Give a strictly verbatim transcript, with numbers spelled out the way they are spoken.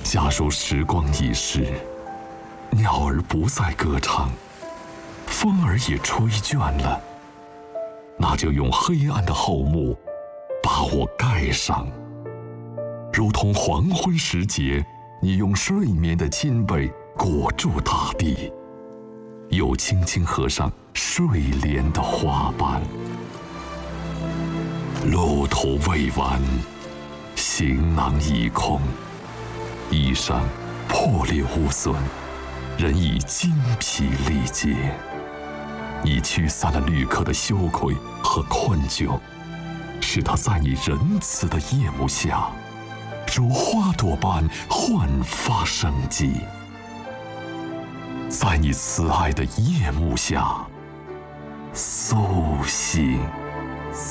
假如时光已逝，鸟儿不再歌唱，风儿也吹倦了，那就用黑暗的厚幕把我盖上，如同黄昏时节，你用睡眠的襟被裹住大地，又轻轻合上睡莲的花瓣。路途未完，行囊已空，衣裳破裂无损，人已精疲力竭。你驱散了旅客的羞愧和困窘，使他在你仁慈的夜幕下，如花朵般焕发生机。在你慈爱的夜幕下苏醒。